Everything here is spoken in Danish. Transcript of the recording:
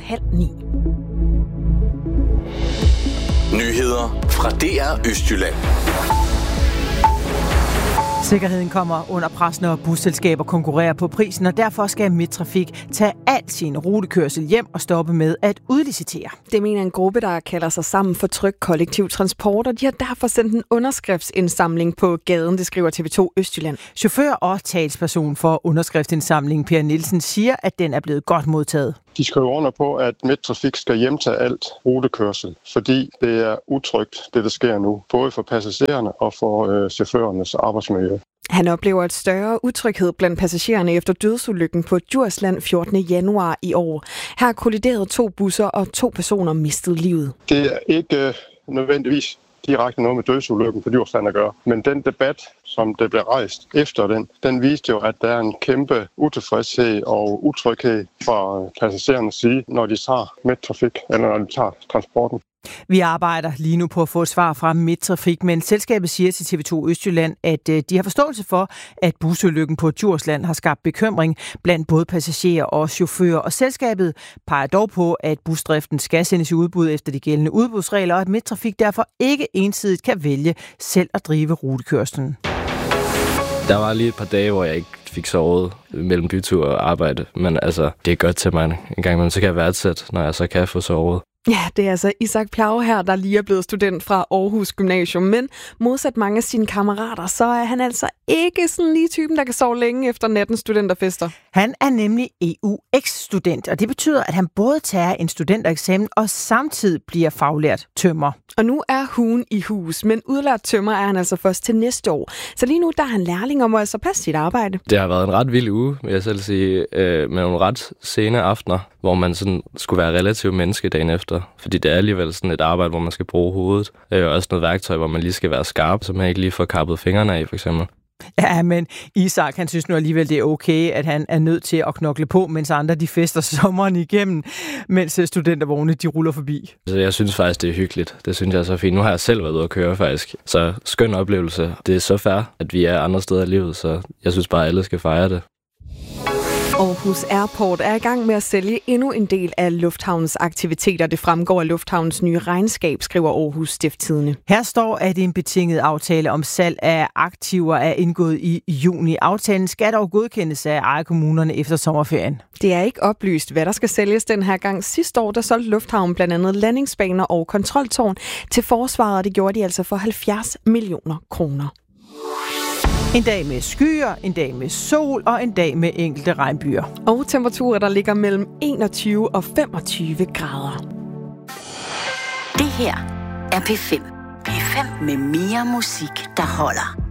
8:30. Nyheder fra DR Østjylland. Sikkerheden kommer under pres, når busselskaber konkurrerer på prisen, og derfor skal Midttrafik tage al sin rutekørsel hjem og stoppe med at udlicitere. Det mener en gruppe, der kalder sig Sammen for Tryg Kollektiv Transport, og de har derfor sendt en underskriftsindsamling på gaden, det skriver TV2 Østjylland. Chauffør og talsperson for underskriftsindsamlingen, Per Nielsen, siger, at den er blevet godt modtaget. De skriver under på, at Midttrafik skal hjemtage alt rutekørsel, fordi det er utrygt, det der sker nu, både for passagererne og for chaufførernes arbejdsmiljø. Han oplever et større utryghed blandt passagererne efter dødsulykken på Djursland 14. januar i år. Her kolliderede 2 busser, og 2 personer mistede livet. Det er ikke nødvendigvis direkte noget med dødsulykken på Djursland at gøre, men den debat, som det blev rejst efter den viste jo, at der er en kæmpe utilfredshed og utryghed fra passagerernes side, når de tager Midttrafik, eller når de tager transporten. Vi arbejder lige nu på at få et svar fra Midttrafik, men selskabet siger til TV2 Østjylland, at de har forståelse for, at busulykken på Djursland har skabt bekymring blandt både passagerer og chauffører, og selskabet peger dog på, at busdriften skal sendes i udbud efter de gældende udbudsregler, og at Midttrafik derfor ikke ensidigt kan vælge selv at drive rutekørslen. Der var lige et par dage, hvor jeg ikke fik sovet mellem bytur og arbejde, men altså, det er godt til mig en gang imellem, så kan jeg værdsætte, når jeg så kan få sovet. Ja, det er altså Isak Plau her, der lige er blevet student fra Aarhus Gymnasium, men modsat mange af sine kammerater, så er han altså ikke sådan lige typen, der kan sove længe efter nattens studenterfester. Han er nemlig EUX-student, og det betyder, at han både tager en studentereksamen og samtidig bliver faglært tømrer. Og nu er hun i hus, men udlært tømrer er han altså først til næste år. Så lige nu der er han lærling og må altså passe sit arbejde. Det har været en ret vild uge, vil jeg selv sige, med nogle ret sene aftener, hvor man sådan skulle være relativt menneske dagen efter. Fordi det er alligevel sådan et arbejde, hvor man skal bruge hovedet. Og også noget værktøj, hvor man lige skal være skarp, så man ikke lige får kappet fingrene af, for eksempel. Ja, men Isak, han synes nu alligevel, det er okay, at han er nødt til at knokle på, mens andre de fester sommeren igennem, mens studentervogne de ruller forbi. Så jeg synes faktisk, det er hyggeligt. Det synes jeg er så fint. Nu har jeg selv været ude at køre, faktisk. Så skøn oplevelse. Det er så fair, at vi er andre steder i livet, så jeg synes bare, at alle skal fejre det. Aarhus Airport er i gang med at sælge endnu en del af lufthavnens aktiviteter. Det fremgår af lufthavnens nye regnskab, skriver Aarhus Stiftstidende. Her står, at en betinget aftale om salg af aktiver er indgået i juni. Aftalen skal dog godkendes af ejerkommunerne efter sommerferien. Det er ikke oplyst, hvad der skal sælges den her gang. Sidste år, der solgte lufthavnen blandt andet landingsbaner og kontroltårn til forsvaret, og det gjorde de altså for 70 millioner kroner. En dag med skyer, en dag med sol og en dag med enkelte regnbyer. Og temperaturer, der ligger mellem 21 og 25 grader. Det her er P5. P5 med mere musik, der holder.